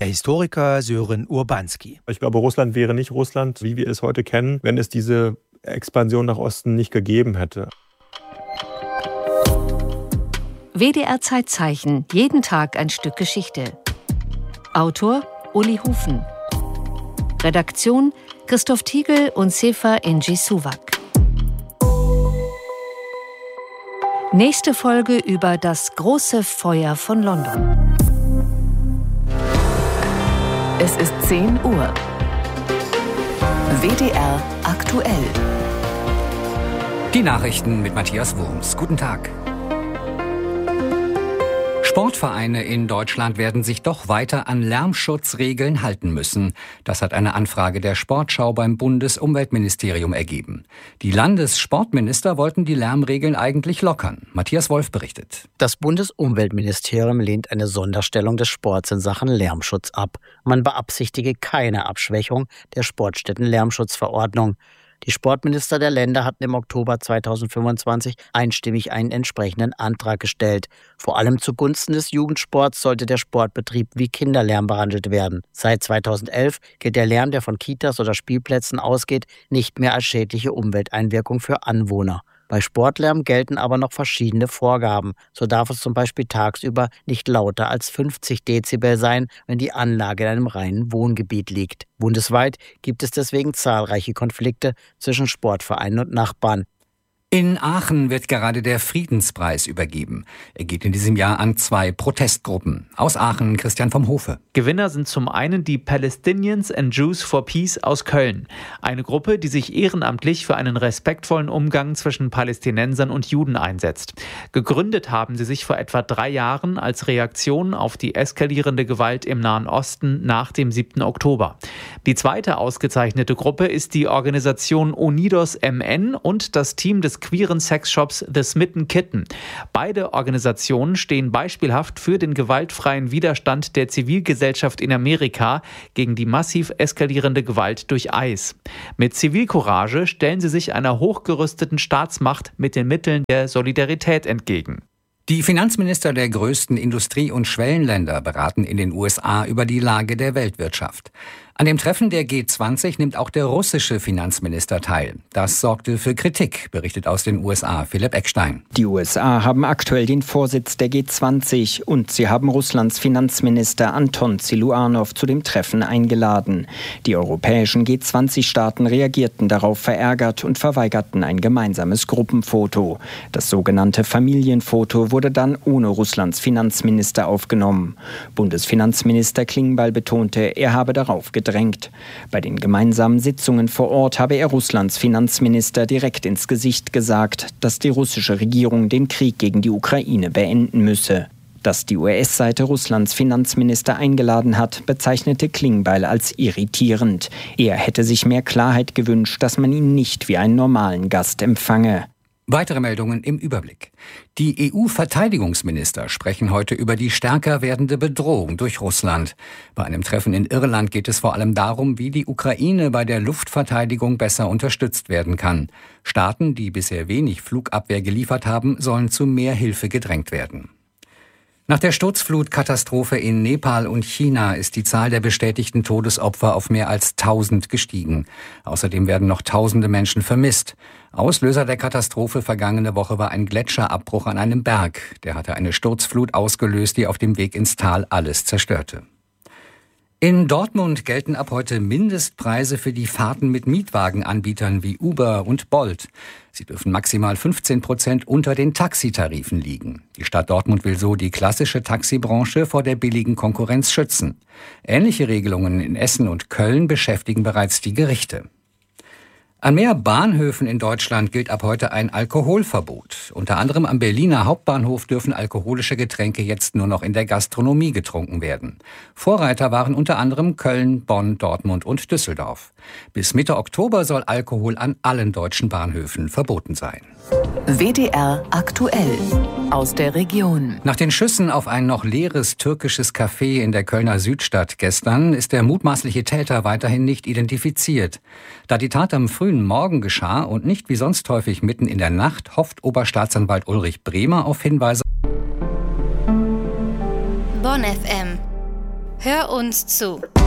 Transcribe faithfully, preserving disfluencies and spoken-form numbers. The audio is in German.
Der Historiker Sören Urbanski. Ich glaube, Russland wäre nicht Russland, wie wir es heute kennen, wenn es diese Expansion nach Osten nicht gegeben hätte. W D R Zeitzeichen, jeden Tag ein Stück Geschichte. Autor Uli Hufen. Redaktion Christoph Tiegel und Sefer Ingi Suwak. Nächste Folge über das große Feuer von London. Es ist zehn Uhr. W D R aktuell. Die Nachrichten mit Matthias Wurms. Guten Tag. Sportvereine in Deutschland werden sich doch weiter an Lärmschutzregeln halten müssen. Das hat eine Anfrage der Sportschau beim Bundesumweltministerium ergeben. Die Landessportminister wollten die Lärmregeln eigentlich lockern. Matthias Wolf berichtet. Das Bundesumweltministerium lehnt eine Sonderstellung des Sports in Sachen Lärmschutz ab. Man beabsichtige keine Abschwächung der Sportstätten-Lärmschutzverordnung. Die Sportminister der Länder hatten im Oktober zweitausendfünfundzwanzig einstimmig einen entsprechenden Antrag gestellt. Vor allem zugunsten des Jugendsports sollte der Sportbetrieb wie Kinderlärm behandelt werden. Seit zweitausendelf gilt der Lärm, der von Kitas oder Spielplätzen ausgeht, nicht mehr als schädliche Umwelteinwirkung für Anwohner. Bei Sportlärm gelten aber noch verschiedene Vorgaben. So darf es zum Beispiel tagsüber nicht lauter als fünfzig Dezibel sein, wenn die Anlage in einem reinen Wohngebiet liegt. Bundesweit gibt es deswegen zahlreiche Konflikte zwischen Sportvereinen und Nachbarn. In Aachen wird gerade der Friedenspreis übergeben. Er geht in diesem Jahr an zwei Protestgruppen. Aus Aachen Christian vom Hofe. Gewinner sind zum einen die Palestinians and Jews for Peace aus Köln. Eine Gruppe, die sich ehrenamtlich für einen respektvollen Umgang zwischen Palästinensern und Juden einsetzt. Gegründet haben sie sich vor etwa drei Jahren als Reaktion auf die eskalierende Gewalt im Nahen Osten nach dem siebten Oktober. Die zweite ausgezeichnete Gruppe ist die Organisation Unidos M N und das Team des queeren Sexshops The Smitten Kitten. Beide Organisationen stehen beispielhaft für den gewaltfreien Widerstand der Zivilgesellschaft in Amerika gegen die massiv eskalierende Gewalt durch ICE. Mit Zivilcourage stellen sie sich einer hochgerüsteten Staatsmacht mit den Mitteln der Solidarität entgegen. Die Finanzminister der größten Industrie- und Schwellenländer beraten in den U S A über die Lage der Weltwirtschaft. An dem Treffen der G zwanzig nimmt auch der russische Finanzminister teil. Das sorgte für Kritik, berichtet aus den U S A Philipp Eckstein. Die U S A haben aktuell den Vorsitz der G zwanzig und sie haben Russlands Finanzminister Anton Siluanow zu dem Treffen eingeladen. Die europäischen G zwanzig-Staaten reagierten darauf verärgert und verweigerten ein gemeinsames Gruppenfoto. Das sogenannte Familienfoto wurde dann ohne Russlands Finanzminister aufgenommen. Bundesfinanzminister Klingbeil betonte, er habe darauf gedrängt. Bei den gemeinsamen Sitzungen vor Ort habe er Russlands Finanzminister direkt ins Gesicht gesagt, dass die russische Regierung den Krieg gegen die Ukraine beenden müsse. Dass die U S-Seite Russlands Finanzminister eingeladen hat, bezeichnete Klingbeil als irritierend. Er hätte sich mehr Klarheit gewünscht, dass man ihn nicht wie einen normalen Gast empfange. Weitere Meldungen im Überblick. Die E U-Verteidigungsminister sprechen heute über die stärker werdende Bedrohung durch Russland. Bei einem Treffen in Irland geht es vor allem darum, wie die Ukraine bei der Luftverteidigung besser unterstützt werden kann. Staaten, die bisher wenig Flugabwehr geliefert haben, sollen zu mehr Hilfe gedrängt werden. Nach der Sturzflutkatastrophe in Nepal und China ist die Zahl der bestätigten Todesopfer auf mehr als tausend gestiegen. Außerdem werden noch tausende Menschen vermisst. Auslöser der Katastrophe vergangene Woche war ein Gletscherabbruch an einem Berg. Der hatte eine Sturzflut ausgelöst, die auf dem Weg ins Tal alles zerstörte. In Dortmund gelten ab heute Mindestpreise für die Fahrten mit Mietwagenanbietern wie Uber und Bolt. Sie dürfen maximal fünfzehn Prozent unter den Taxitarifen liegen. Die Stadt Dortmund will so die klassische Taxibranche vor der billigen Konkurrenz schützen. Ähnliche Regelungen in Essen und Köln beschäftigen bereits die Gerichte. An mehr Bahnhöfen in Deutschland gilt ab heute ein Alkoholverbot. Unter anderem am Berliner Hauptbahnhof dürfen alkoholische Getränke jetzt nur noch in der Gastronomie getrunken werden. Vorreiter waren unter anderem Köln, Bonn, Dortmund und Düsseldorf. Bis Mitte Oktober soll Alkohol an allen deutschen Bahnhöfen verboten sein. W D R aktuell aus der Region. Nach den Schüssen auf ein noch leeres türkisches Café in der Kölner Südstadt gestern ist der mutmaßliche Täter weiterhin nicht identifiziert. Da die Tat am frühen Morgen geschah und nicht wie sonst häufig mitten in der Nacht, hofft Oberstaatsanwalt Ulrich Bremer auf Hinweise. Bonn F M. Hör uns zu.